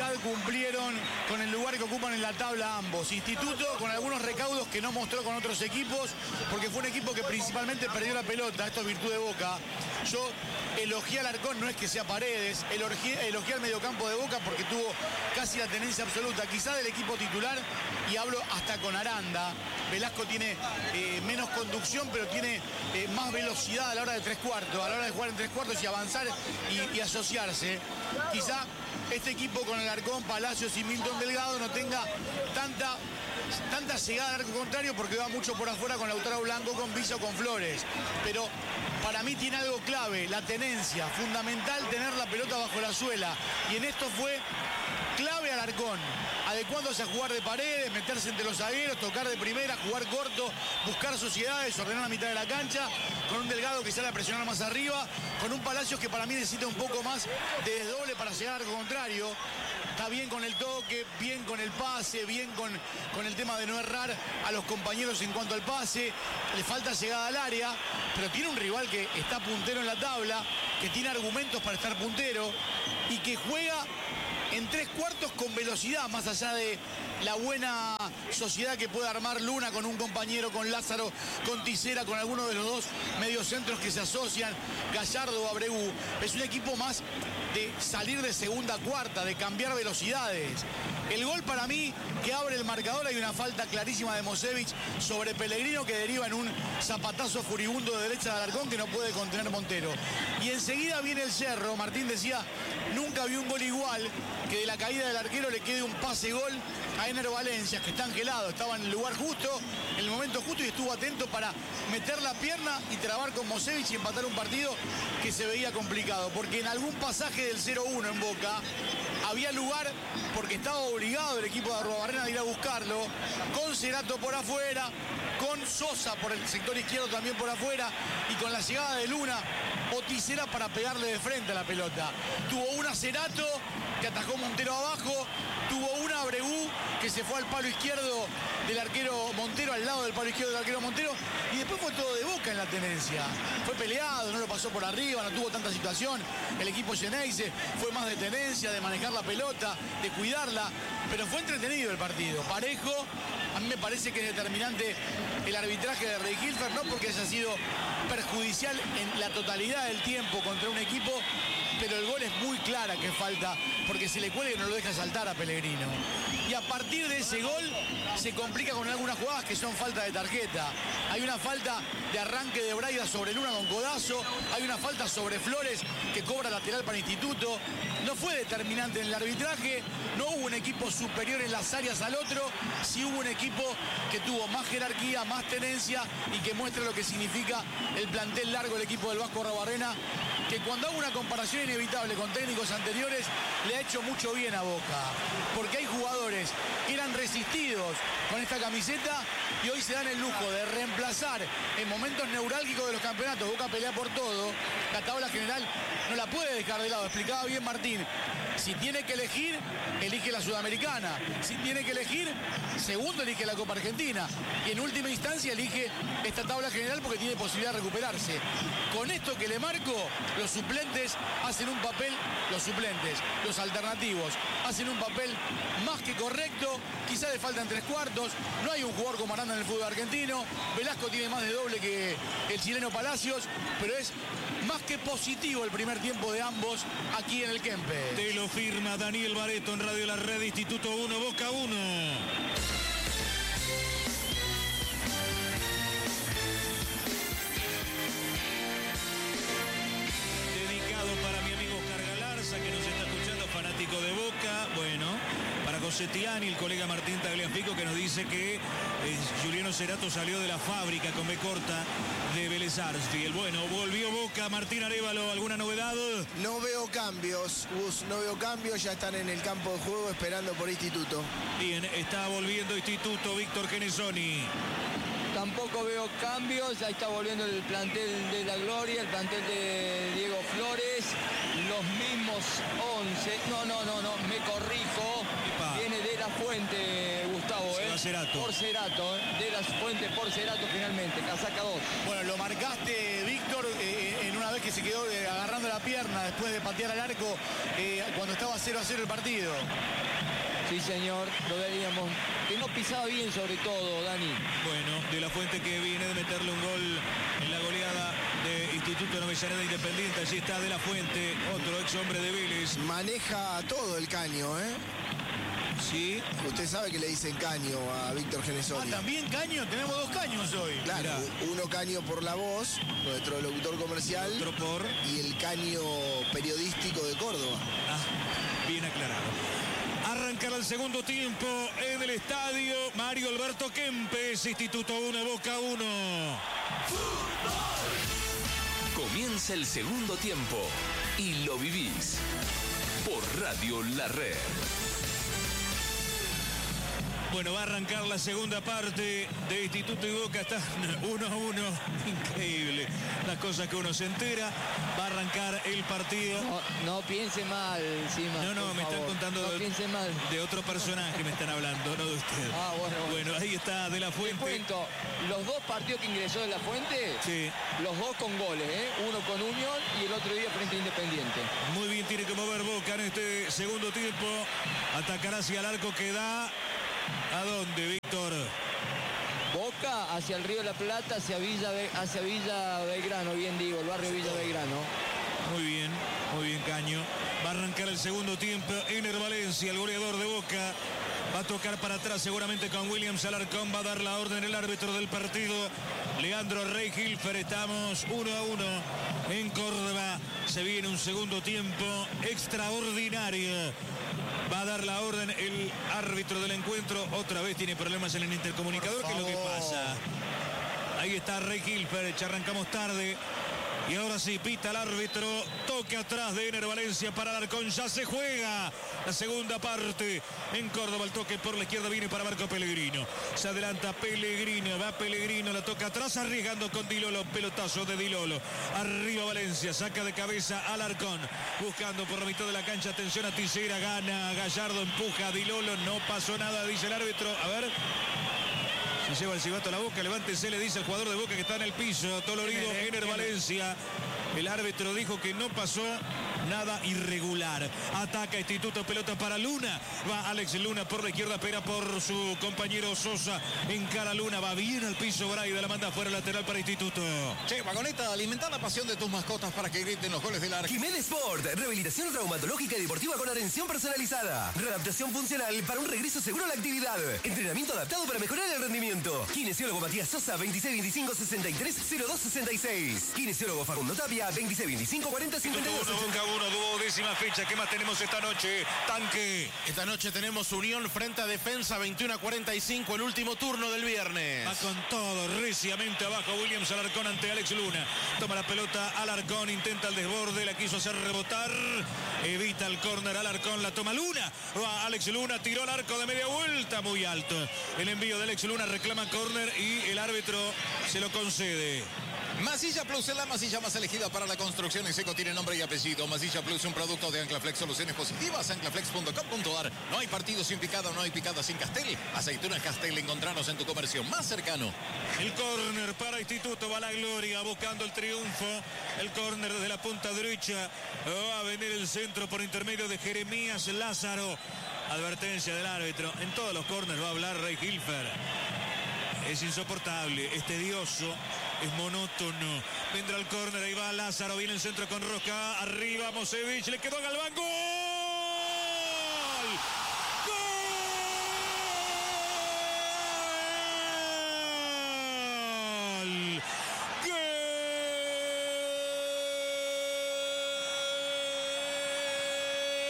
mitad cumplieron con el lugar que ocupan en la tabla ambos. Instituto con algunos recaudos que no mostró con otros equipos, porque fue un equipo que principalmente perdió la pelota. Esto es virtud de Boca. Yo elogié al Alarcón, no es que sea Paredes, elogié al mediocampo de Boca porque tuvo casi la tenencia absoluta, quizá del equipo titular, y hablo hasta con Aranda. Velasco tiene menos conducción, pero tiene más velocidad a la hora de tres cuartos, a la hora de jugar en tres cuartos y avanzar y asociarse. Quizá este equipo con Alarcón, Palacios y Milton Delgado no tenga tanta llegada al arco contrario porque va mucho por afuera con Lautaro Blanco, con Villa o con Flores. Pero para mí tiene algo clave, la tenencia. Fundamental tener la pelota bajo la suela. Y en esto fue clave Alarcón, adecuándose a jugar de Paredes, meterse entre los zagueros, tocar de primera, jugar corto, buscar sociedades, ordenar la mitad de la cancha, con un Delgado que sale a presionar más arriba, con un Palacios que para mí necesita un poco más de desdoble para llegar al arco contrario. Está bien con el toque, bien con el pase, bien con el tema de no errar a los compañeros en cuanto al pase. Le falta llegada al área, pero tiene un rival que está puntero en la tabla, que tiene argumentos para estar puntero y que juega en tres cuartos con velocidad, más allá de la buena sociedad que puede armar Luna con un compañero, con Lázaro, con Tisera, con alguno de los dos mediocentros que se asocian, Gallardo o Abreu. Es un equipo más de salir de segunda a cuarta, de cambiar velocidades. El gol para mí que abre el marcador, hay una falta clarísima de Mosevich sobre Pellegrino que deriva en un zapatazo furibundo de derecha de Alarcón que no puede contener Montero. Y enseguida viene el Cerro. Martín decía, nunca vi un gol igual, que de la caída del arquero le quede un pase-gol a Ener Valencias, que está angelado, estaba en el lugar justo, en el momento justo y estuvo atento para meter la pierna y trabar con Mosevich y empatar un partido que se veía complicado, porque en algún pasaje del 0-1 en Boca había lugar, porque estaba obligado el equipo de Arruabarrena de ir a buscarlo, con Cerato por afuera, con Sosa por el sector izquierdo también por afuera, y con la llegada de Luna o Tisera para pegarle de frente a la pelota. Tuvo una Cerato que atajó Montero abajo, tuvo una Abreu que se fue al palo izquierdo del arquero Montero, al lado del palo izquierdo del arquero Montero, y después fue todo de Boca en la tenencia. Fue peleado, no lo pasó por arriba, no tuvo tanta situación. El equipo Geneise fue más de tenencia, de manejar la pelota, de cuidarla, pero fue entretenido el partido, parejo. A mí me parece que es determinante el arbitraje de Rey Hilfer, no porque haya sido perjudicial en la totalidad del tiempo contra un equipo, pero el gol es muy clara que falta, porque se le cuelga y no lo deja saltar a Pellegrino. Y a partir de ese gol se complica con algunas jugadas que son falta de tarjeta. Hay una falta de arranque de Braida sobre Luna con codazo, hay una falta sobre Flores que cobra lateral para Instituto. No fue determinante en el arbitraje, no hubo un equipo superior en las áreas al otro, sí hubo un equipo que tuvo más jerarquía, más tenencia y que muestra lo que significa el plantel largo del equipo del Vasco Arruabarrena, que cuando hago una comparación inevitable con técnicos anteriores le ha hecho mucho bien a Boca, porque hay jugadores que eran resistidos con esta camiseta y hoy se dan el lujo de reemplazar en momentos neurálgicos de los campeonatos. Boca pelea por todo, la tabla general no la puede dejar de lado. Explicaba bien Martín, si tiene que elegir, elige la Sudamericana, si tiene que elegir, segundo elige la Copa Argentina y en última instancia elige esta tabla general porque tiene posibilidad de recuperarse. Con esto que le marco, los suplentes hacen un papel, los alternativos hacen un papel más que correcto, quizás le faltan tres cuartos, no hay un jugador como Aranda en el fútbol argentino, Velasco tiene más de doble que el chileno Palacios, pero es más que positivo el primer tiempo de ambos aquí en el Kempes. Te lo firma Daniel Bareto en Radio La Red, Instituto 1, Boca 1. Que nos está escuchando, fanático de Boca. Bueno, para José Tiani, el colega Martín Tagliafico, que nos dice que Juliano Cerato salió de la fábrica con B corta de Vélez Sarsfield. Bueno, volvió Boca. Martín Arévalo, ¿alguna novedad? No veo cambios, Gus, no veo cambios. Ya están en el campo de juego esperando por Instituto. Bien, está volviendo Instituto, Víctor Genesoni. Tampoco veo cambios, ahí está volviendo el plantel de la Gloria, el plantel de Diego Flores. los mismos 11. No, me corrijo. Epa. Viene de la Fuente, Gustavo. Se va Cerato. Por Cerato, de la Fuente por Cerato finalmente. Casaca 2. Bueno, lo marcaste, Víctor, en una vez que se quedó agarrando la pierna después de patear al arco cuando estaba 0-0 el partido. Sí, señor, lo veríamos. Que no pisaba bien sobre todo, Dani. Bueno, de la Fuente que viene de meterle un gol en la goleada de Instituto de Avellaneda Independiente. Allí está de la Fuente, otro ex hombre de Vélez. Maneja todo el caño, ¿eh? Sí. Usted sabe que le dicen caño a Víctor Genesoni. También caño, tenemos 2 caños hoy. Claro, Mirá. uno caño por la voz, nuestro locutor comercial, Otro por... y el caño periodístico de Córdoba. Bien aclarado. Arrancará el segundo tiempo en el estadio Mario Alberto Kempes, Instituto 1, Boca 1. Comienza el segundo tiempo y lo vivís por Radio La Red. Bueno, va a arrancar la segunda parte de Instituto y Boca. Está 1-1. Increíble. Las cosas que uno se entera. Va a arrancar el partido. No piense mal, Sima. No, por me están favor. contando No piense mal. de otro personaje, me están hablando, no de usted. Bueno. Bueno, ahí está De la Te Fuente. cuento, los 2 partidos que ingresó de la Fuente, Sí. los 2 con goles, ¿eh? Uno con Unión y el otro día frente a Independiente. Muy bien, tiene que mover Boca en este segundo tiempo. Atacará hacia el arco que da. ¿A dónde, Víctor? Boca hacia el Río de la Plata, hacia Villa Belgrano, bien digo, el barrio Villa Belgrano. Muy bien, Caño. Va a arrancar el segundo tiempo. Ener Valencia, el goleador de Boca. Va a tocar para atrás seguramente con Williams Alarcón. Va a dar la orden el árbitro del partido, Leandro Rey Hilfer. Estamos 1-1 en Córdoba. Se viene un segundo tiempo extraordinario. Va a dar la orden el árbitro del encuentro. Otra vez tiene problemas en el intercomunicador. ¿Qué es lo que pasa? Ahí está Rey Hilfer. Ya arrancamos tarde. Y ahora sí, pita el árbitro. Toque atrás de Ener Valencia para Alarcón. Ya se juega la segunda parte en Córdoba. El toque por la izquierda viene para Marco Pellegrino. Se adelanta Pellegrino. Va Pellegrino. La toca atrás arriesgando con Dilolo. Pelotazo de Dilolo. Arriba Valencia. Saca de cabeza Alarcón. Buscando por la mitad de la cancha. Atención a Tisera. Gana Gallardo. Empuja a Dilolo. No pasó nada, dice el árbitro. A ver. Se lleva el silbato a la boca, levántese, le dice al jugador de Boca que está en el piso, dolorido, Ener Valencia. El árbitro dijo que no pasó nada irregular. Ataca Instituto, pelota para Luna. Va Alex Luna por la izquierda, espera por su compañero Sosa. Encara Luna, va bien al piso Braida, la manda fuera lateral para Instituto. Che, Vagoneta, alimenta la pasión de tus mascotas para que griten los goles del arco. Jiménez Sport, rehabilitación traumatológica y deportiva con atención personalizada. Readaptación funcional para un regreso seguro a la actividad. Entrenamiento adaptado para mejorar el rendimiento. Kinesiólogo Matías Sosa, 2625-630266. Kinesiólogo Facundo Tapia, 2625-4052. Boca 1, duodécima fecha. ¿Qué más tenemos esta noche? Tanque. Esta noche tenemos Unión frente a Defensa, 21-45, el último turno del viernes. Va con todo, reciamente abajo Williams Alarcón ante Alex Luna. Toma la pelota Alarcón, intenta el desborde, la quiso hacer rebotar. Evita el córner Alarcón, la toma Luna. Va Alex Luna, tiró al arco de media vuelta, muy alto. El envío de Alex Luna reclama córner y el árbitro se lo concede. Masilla Plus es la masilla más elegida para la construcción en seco, tiene nombre y apellido. Masilla Plus, un producto de Anclaflex, soluciones positivas, anclaflex.com.ar. No hay partido sin picada, no hay picada sin Castel. Aceitunas Castel, encontranos en tu comercio más cercano. El córner para Instituto, va la gloria buscando el triunfo. El córner desde la punta derecha. Va a venir el centro por intermedio de Jeremías Lázaro. Advertencia del árbitro. En todos los córners va a hablar Rey Hilfer. Es insoportable, es tedioso, es monótono. Vendrá el córner, ahí va Lázaro, viene el centro con Roca. Arriba Mosevich, le quedó a Galván. ¡Gol!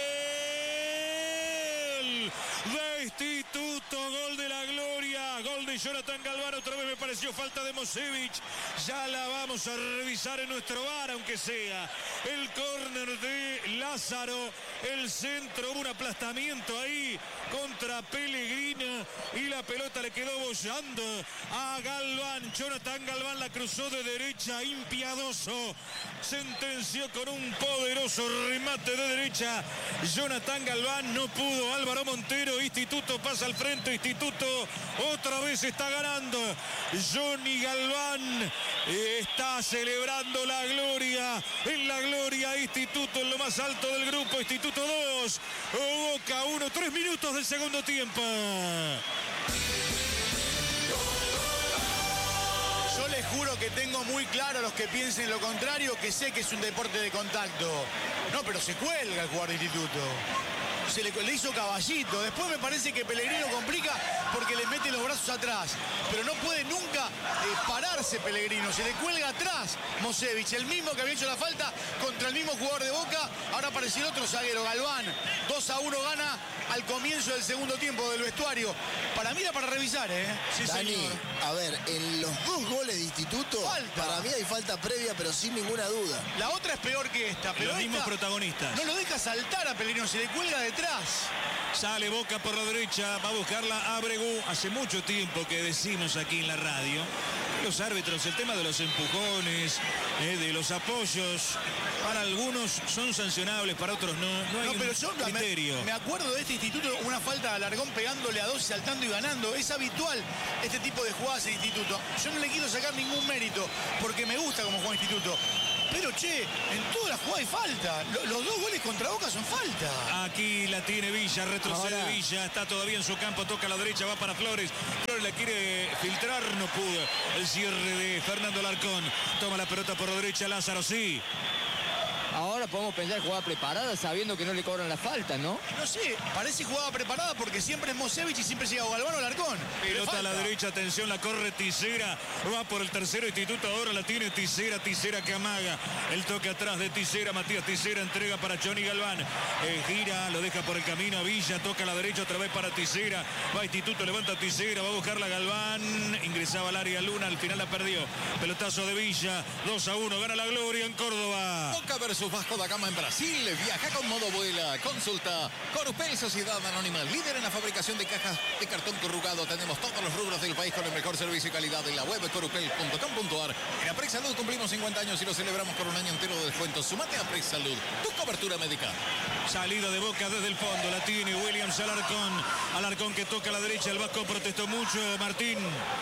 De Instituto, gol de la gloria, gol de de Jonathan Galván. Otra vez me pareció falta de Mosevich. Ya la vamos a revisar en nuestro VAR, aunque sea. El córner de Lázaro. El centro, un aplastamiento ahí contra Pellegrino. Y la pelota le quedó bollando a Galván. Jonathan Galván la cruzó de derecha, impiadoso. Sentenció con un poderoso remate de derecha. Jonathan Galván, no pudo. Álvaro Montero, Instituto pasa al frente. Instituto otra vez está ganando. Johnny Galván está celebrando la gloria. En la gloria, Instituto en lo más alto del grupo. Instituto 2, Boca 1, 3 minutos del segundo tiempo. Yo les juro que tengo muy claro a los que piensen lo contrario, que sé que es un deporte de contacto. No, pero se cuelga el jugador de Instituto. Le hizo caballito. Después me parece que Pellegrino complica porque le mete los brazos atrás. Pero no puede nunca pararse Pellegrino. Se le cuelga atrás Mosevich, el mismo que había hecho la falta contra el mismo jugador de Boca. Ahora apareció el otro zaguero, Galván. 2-1 gana al comienzo del segundo tiempo del vestuario. Para mí era para revisar, ¿eh? Sí, Dani, señor. A ver, en los 2 goles de Instituto, para mí hay falta previa, pero sin ninguna duda. La otra es peor que esta. Pero los mismos protagonistas. No lo deja saltar a Pellegrino, se le cuelga detrás. Sale Boca por la derecha, va a buscarla Abregu. Hace mucho tiempo que decimos aquí en la radio, los árbitros, el tema de los empujones, de los apoyos, para algunos son sancionables, para otros no hay pero un criterio. Me acuerdo de este Instituto, una falta de Alarcón pegándole a 2, saltando y ganando. Es habitual este tipo de jugadas en Instituto. Yo no le quiero sacar ningún mérito, porque me gusta cómo juega Instituto. Pero, en todas las jugadas hay falta. Los 2 goles contra Boca son falta. Aquí la tiene Villa, retrocede ahora. Villa, está todavía en su campo, toca a la derecha, va para Flores. Flores la quiere filtrar, no pudo. El cierre de Fernando Alarcón. Toma la pelota por la derecha, Lázaro, sí. Ahora podemos pensar jugada preparada sabiendo que no le cobran la falta, ¿no? No sé, parece jugada preparada porque siempre es Mosevich y siempre llega Galván o Alarcón. Pelota a la derecha, atención, la corre Tisera. Va por el tercero Instituto, ahora la tiene Tisera que amaga. El toque atrás de Tisera, Matías Tisera entrega para Johnny Galván. Gira, lo deja por el camino a Villa, toca a la derecha otra vez para Tisera. Va Instituto, levanta Tisera, va a buscarla Galván. Ingresaba al área Luna, al final la perdió. Pelotazo de Villa, 2-1, gana la gloria en Córdoba. Boca versus Vasco da Gama en Brasil. Viaja con modo vuela. Consulta Corupel, Sociedad Anónima, líder en la fabricación de cajas de cartón corrugado. Tenemos todos los rubros del país con el mejor servicio y calidad en la web corupel.com.ar. En Aprex Salud cumplimos 50 años y lo celebramos con un año entero de descuentos. Sumate a Aprex Salud, tu cobertura médica. Salida de Boca desde el fondo, la tiene Williams Alarcón. Alarcón que toca a la derecha, el Vasco protestó mucho, Martín.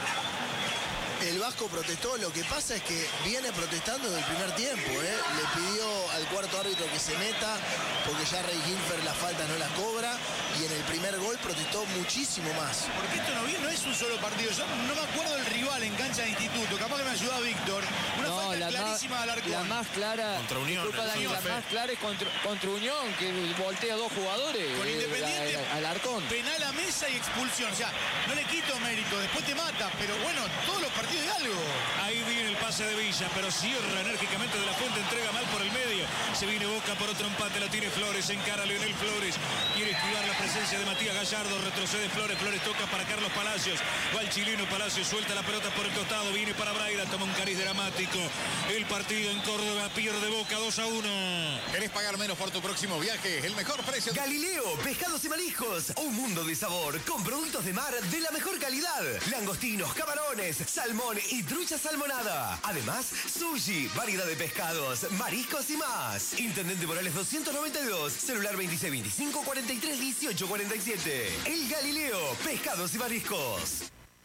El Vasco protestó, lo que pasa es que viene protestando desde el primer tiempo, Le pidió al cuarto árbitro que se meta, porque ya Rey Gilfer la falta no la cobra, y en el primer gol protestó muchísimo más. Porque esto no es un solo partido, yo no me acuerdo del rival en cancha de Instituto, capaz que me ayuda Víctor. Una falta clarísima de Alarcón. La más clara, contra Unión, Dani, la más clara es contra Unión, que voltea 2 jugadores. Con Independiente, Alarcón. Penal a mesa y expulsión, o sea, no le quito mérito, después te mata, pero bueno, todos los partidos de algo. Ahí viene el pase de Villa, pero cierra enérgicamente de la Fuente, entrega mal por el medio. Se viene Boca por otro empate, la tiene Flores, encara a Leonel Flores. Quiere esquivar la presencia de Matías Gallardo, retrocede Flores, Flores toca para Carlos Palacios. Va el chileno Palacios, suelta la pelota por el costado, viene para Braida, toma un cariz dramático. El partido en Córdoba, pierde Boca 2-1. ¿Querés pagar menos por tu próximo viaje? El mejor precio. Galileo, pescados y mariscos. Un mundo de sabor con productos de mar de la mejor calidad. Langostinos, camarones, salmón y trucha salmonada. Además, sushi, variedad de pescados, mariscos y más. Intendente Morales 292, celular 2625 43 18 47. El Galileo, pescados y mariscos.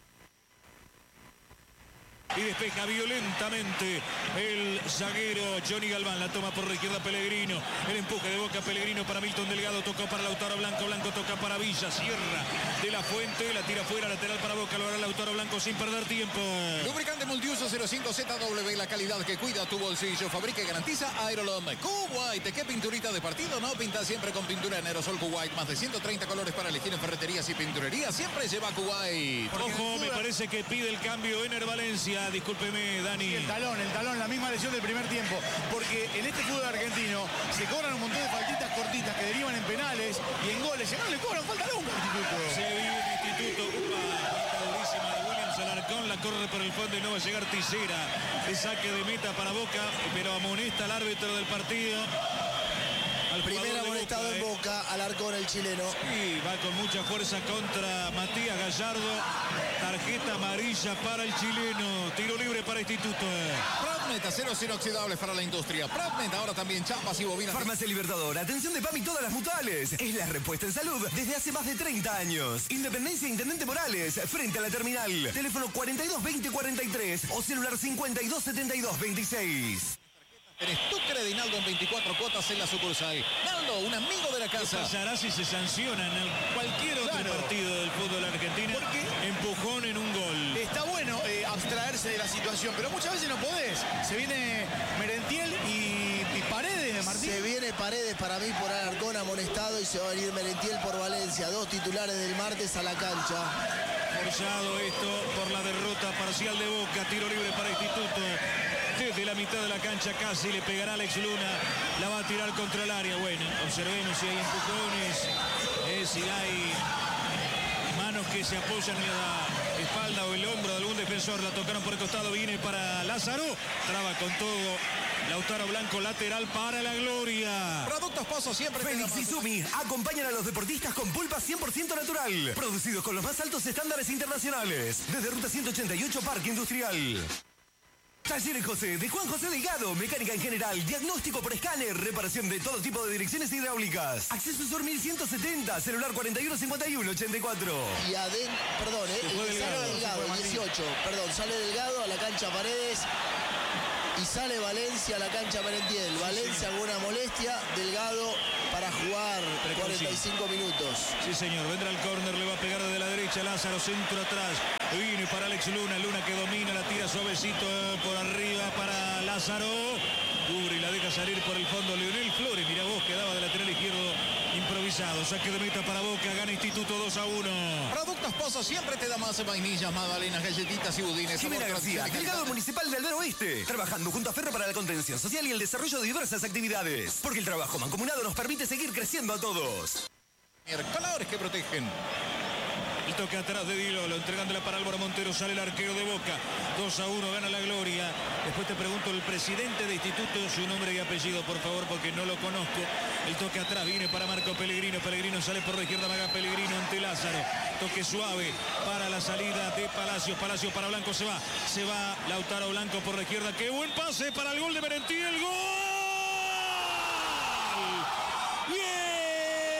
Y despeja violentamente el zaguero Johnny Galván. La toma por la izquierda Pellegrino. El empuje de Boca Pellegrino para Milton Delgado. Tocó para Lautaro Blanco. Blanco toca para Villa. Cierra de la Fuente. La tira fuera. Lateral para Boca. Lo hará Lautaro Blanco sin perder tiempo. Lubricante multiuso 05ZW. La calidad que cuida tu bolsillo. Fabrica y garantiza Aerolom. Kuwait. ¿Qué pinturita de partido? No, pinta siempre con pintura en aerosol Kuwait. Más de 130 colores para elegir en ferreterías y pinturerías. Siempre lleva Kuwait. Ojo, me parece que pide el cambio Ener Valencia. Discúlpeme, Dani. Sí, el talón, la misma lesión del primer tiempo. Porque en este fútbol argentino se cobran un montón de faltitas cortitas que derivan en penales y en goles. Ya no le cobran falta nunca al Instituto. Se vive el Instituto. Falta durísima de William Carlos Alarcón, la corre por el fondo y no va a llegar Tisera. El saque de meta para Boca, pero amonesta al árbitro del partido. Primer amonestado en Boca, Alarcón, el chileno. Y va con mucha fuerza contra Matías Gallardo. Tarjeta amarilla para el chileno. Tiro libre para Instituto. Pradmet, aceros inoxidables para la industria. Pradmet, ahora también chapas y bobinas. Farmacia Libertador, atención de PAMI todas las mutuales. Es la respuesta en salud desde hace más de 30 años. Independencia Intendente Morales, frente a la terminal. Teléfono 42 20 43 o celular 52 72 26. Eres tu Credinaldo en 24 cuotas en la sucursal. Naldo, un amigo de la ¿Qué casa. pasará si se sancionan en cualquier otro partido del fútbol argentino? Porque empujón en un gol. está bueno abstraerse de la situación, pero muchas veces no podés. Se viene Merentiel y Paredes, Martín. Se viene Paredes para mí por Alarcón amonestado y se va a venir Merentiel por Valencia. 2 titulares del martes a la cancha. Forzado esto por la derrota parcial de Boca. Tiro libre para Instituto. Desde la mitad de la cancha casi le pegará Alex Luna. La va a tirar contra el área. Bueno, observemos si hay empujones, si hay manos que se apoyan en la espalda o el hombro de algún defensor. La tocaron por el costado. Viene para Lázaro. Traba con todo. Lautaro Blanco, lateral para la gloria. Productos Pozo siempre. Félix y Sumi acompañan a los deportistas con pulpa 100% natural. Producidos con los más altos estándares internacionales. Desde Ruta 188, Parque Industrial. Talleres José, de Juan José Delgado, mecánica en general, diagnóstico por escáner, reparación de todo tipo de direcciones hidráulicas. Acceso Sur 1170, celular 41 51 84. Y perdón, sale Delgado, 18. Perdón, sale Delgado a la cancha Paredes. Y sale Valencia a la cancha Merentiel. Valencia con una molestia, Delgado para jugar 45 minutos. Sí, señor. Vendrá el córner, le va a pegar desde la derecha Lázaro, centro atrás. Viene para Alex Luna, Luna que domina, la tira suavecito por arriba para Lázaro. Cubre y la deja salir por el fondo Leonel Flores. Mira vos, quedaba de lateral izquierdo improvisado. Saque de meta para Boca, gana Instituto 2-1. Productos Pozo siempre te da más vainillas, magdalenas, galletitas y budines. Jimena García, delegado municipal de Aldero Oeste, trabajando junto a Ferro para la contención social y el desarrollo de diversas actividades. Porque el trabajo mancomunado nos permite seguir creciendo a todos. Colores que protegen. El toque atrás de Dilolo, entregándola para Álvaro Montero, sale el arquero de Boca. 2-1, gana la gloria. Después te pregunto el presidente de Instituto, su nombre y apellido, por favor, porque no lo conozco. El toque atrás viene para Marco Pellegrino. Pellegrino sale por la izquierda, Maga Pellegrino ante Lázaro. Toque suave para la salida de Palacios. Palacios para Blanco, se va. Se va Lautaro Blanco por la izquierda. ¡Qué buen pase para el gol de Merentiel! ¡Gol!